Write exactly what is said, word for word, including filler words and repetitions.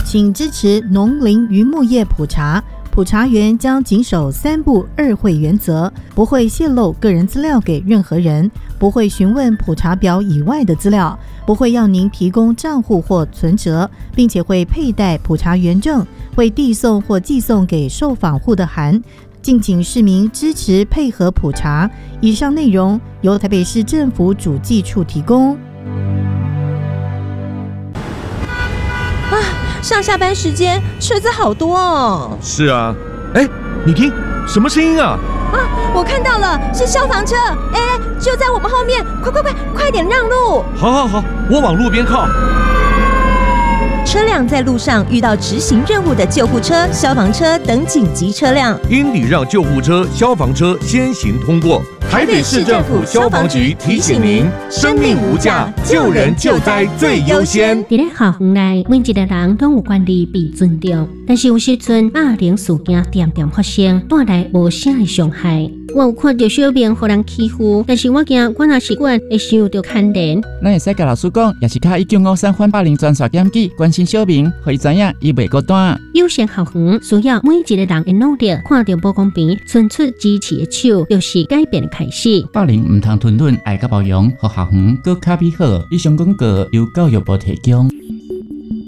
请支持农林渔牧业普查。普查员将谨守三不二会原则，不会泄露个人资料给任何人，不会询问普查表以外的资料，不会要您提供账户或存折，并且会佩戴普查员证，会递送或寄送给受访户的函。敬请市民支持配合普查。以上内容由台北市政府主计处提供。 啊，上下班时间车子好多哦。 是啊，哎，你听，什么声音啊？ 啊，我看到了，是消防车，哎，就在我们后面，快快快，快点让路！ 好好好，我往路边靠。 车辆在路上遇到执行任务的救护车、消防车等紧急车辆， 应礼让救护车、消防车先行通过。台北市政府消防局提醒您：生命无价，救人救灾最优先。 在咧校园内，每一个人都有权利被尊重，但是有时阵霸凌事件点点发生，带来无声的伤害。我有看到小明被人欺负，但是我惊我若是管会受到牵连。 咱会使甲老师讲，也是卡一九五三反霸凌专线检举，关心小明，互伊知影伊袂孤单。 友善校园需要每一个人的努力，看到报公平，伸出支持的手，就是改变的开始。 霸凌唔通吞吞，爱甲包容，互校园更较美好。以上广告由教育部提供。